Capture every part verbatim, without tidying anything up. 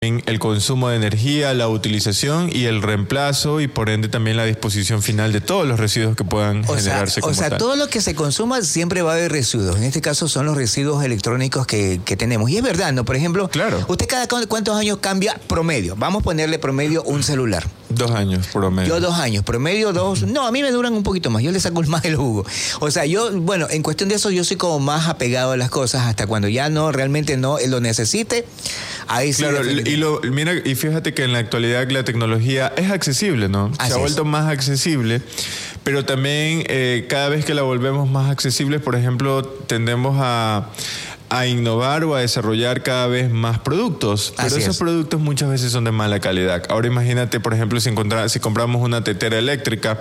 el consumo de energía, la utilización y el reemplazo y por ende también la disposición final de todos los residuos que puedan o generarse sea, como O sea, tal. todo lo que se consuma siempre va a haber residuos. En este caso son los residuos electrónicos que, que tenemos. Y es verdad, ¿no? Por ejemplo, claro. ¿usted cada cuántos años cambia promedio? Vamos a ponerle promedio un celular. Dos años promedio. Yo dos años, promedio dos. No, a mí me duran un poquito más. Yo le saco más el jugo. O sea, yo, bueno, en cuestión de eso yo soy como más apegado a las cosas hasta cuando ya no, realmente no lo necesite. Ahí sí. Claro, y lo, mira, y fíjate que en la actualidad la tecnología es accesible, ¿no? Así Se ha vuelto es. más accesible, pero también eh, cada vez que la volvemos más accesible, por ejemplo, tendemos a, a innovar o a desarrollar cada vez más productos. Pero Así esos es. productos muchas veces son de mala calidad. Ahora imagínate, por ejemplo, si, encontra, si compramos una tetera eléctrica,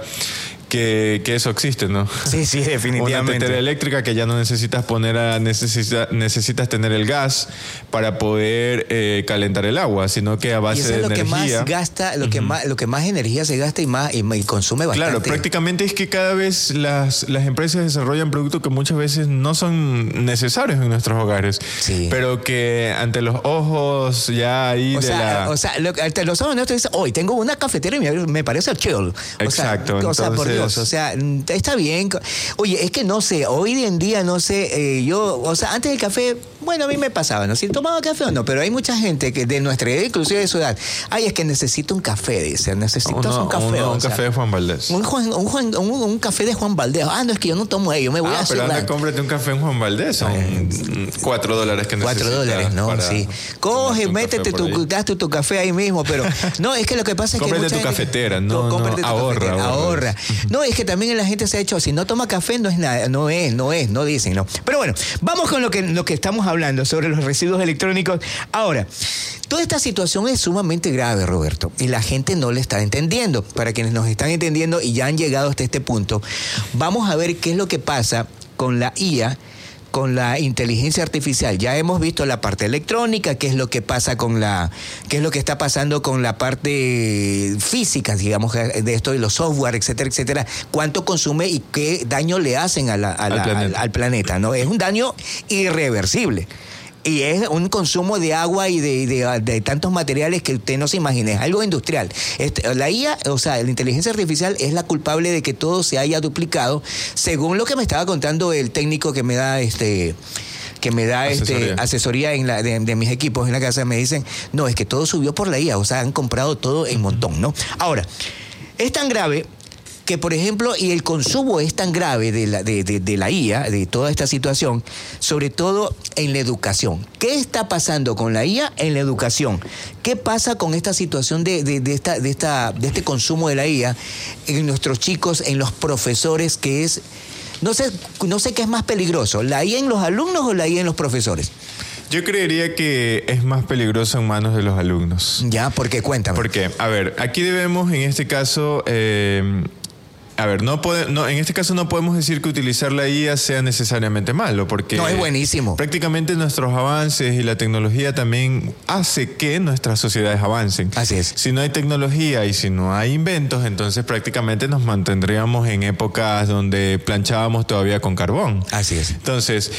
que, que eso existe, ¿no? Sí, sí, definitivamente. Una tetera eléctrica que ya no necesitas poner a, necesita, necesitas tener el gas para poder eh, calentar el agua, sino que a base y eso de es lo energía. que más gasta, lo, uh-huh. que más, lo que más energía se gasta y más y, y consume bastante. Claro, prácticamente es que cada vez las, las empresas desarrollan productos que muchas veces no son necesarios en nuestros hogares, sí. pero que ante los ojos ya ahí o de sea, la... O sea, lo, ante los ojos nuestros dicen, hoy tengo una cafetera y me, me parece chill. O Exacto. Sea, o sea, entonces... por Dios, o sea, está bien. Oye, es que no sé, hoy en día no sé, eh, yo, o sea, antes del café, bueno, a mí me pasaba, ¿no? Si tomaba café o no, pero hay mucha gente que de nuestra edad, inclusive de su edad, ay, es que necesito un café, dice, necesito uno, un café. Uno, o un sea, café de Juan Valdés. Un, un, un, un, un café de Juan Valdés. Ah, no, es que yo no tomo ello, me voy ah, a pero anda, azúcar. cómprate un café en Juan Valdés, son eh, cuatro dólares que necesitas. Cuatro dólares, no, sí. Coge, métete tu, gaste tu café ahí mismo, pero no, es que lo que pasa es que cómprate tu cafetera, no, no, no ahorra, ahorra, ahorra. No, es que también la gente se ha hecho, si no toma café no es nada, no es, no es, no dicen, no. Pero bueno, vamos con lo que, lo que estamos hablando sobre los residuos electrónicos. Ahora, toda esta situación es sumamente grave, Roberto, y la gente no le está entendiendo. Para quienes nos están entendiendo y ya han llegado hasta este punto, vamos a ver qué es lo que pasa con la I A, con la inteligencia artificial. Ya hemos visto la parte electrónica, qué es lo que pasa con la, qué es lo que está pasando con la parte física, digamos, de esto de los software, etcétera, etcétera, cuánto consume y qué daño le hacen a la, a la, al, planeta. Al, al planeta, ¿no? Es un daño irreversible. Y es un consumo de agua y de, de, de tantos materiales que usted no se imagina. Es algo industrial. Este, la I A, o sea, la inteligencia artificial es la culpable de que todo se haya duplicado, según lo que me estaba contando el técnico que me da este... que me da asesoría, este, asesoría en la, de, de mis equipos en la casa. Me dicen, no, es que todo subió por la I A. O sea, han comprado todo en montón, ¿no? Ahora, es tan grave que, por ejemplo, y el consumo es tan grave de la, de, de, de la I A, de toda esta situación, sobre todo en la educación. ¿Qué está pasando con la I A en la educación? ¿Qué pasa con esta situación de, de, de, esta, de, esta, de este consumo de la I A en nuestros chicos, en los profesores, que es, no sé, no sé qué es más peligroso, la I A en los alumnos o la I A en los profesores? Yo creería que es más peligroso en manos de los alumnos. Ya, ¿por qué? Cuéntame. Porque, a ver, aquí debemos en este caso... Eh, A ver, no puede, no, en este caso no podemos decir que utilizar la I A sea necesariamente malo, porque... No, es buenísimo. Prácticamente nuestros avances y la tecnología también hace que nuestras sociedades avancen. Así es. Si no hay tecnología y si no hay inventos, entonces prácticamente nos mantendríamos en épocas donde planchábamos todavía con carbón. Así es. Entonces...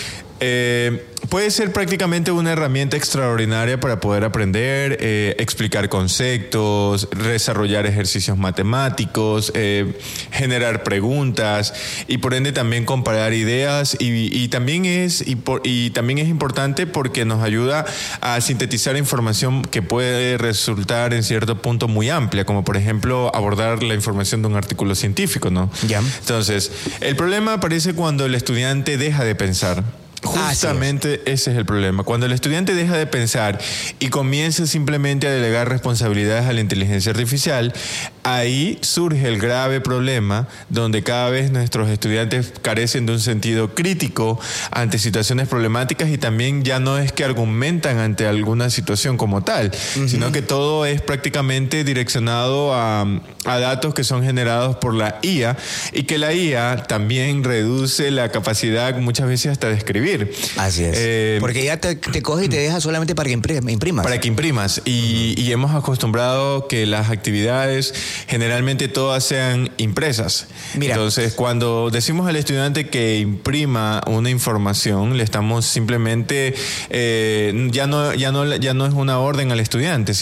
Eh, puede ser prácticamente una herramienta extraordinaria para poder aprender, eh, explicar conceptos, desarrollar ejercicios matemáticos, eh, generar preguntas y por ende también comparar ideas y, y también es y, por, y también es importante porque nos ayuda a sintetizar información que puede resultar en cierto punto muy amplia, como por ejemplo abordar la información de un artículo científico, ¿no? Ya. Entonces, el problema aparece cuando el estudiante deja de pensar. Justamente ese es el problema. Cuando el estudiante deja de pensar y comienza simplemente a delegar responsabilidades a la inteligencia artificial, ahí surge el grave problema donde cada vez nuestros estudiantes carecen de un sentido crítico ante situaciones problemáticas y también ya no es que argumentan ante alguna situación como tal, uh-huh. sino que todo es prácticamente direccionado a, a datos que son generados por la I A y que la I A también reduce la capacidad muchas veces hasta de escribir. Así es. Eh, Porque ya te, te coge y te deja solamente para que imprimas. Para que imprimas. Y, y hemos acostumbrado que las actividades generalmente todas sean impresas. Mira. Entonces, cuando decimos al estudiante que imprima una información, le estamos simplemente, eh, ya no, ya no, ya no es una orden al estudiante,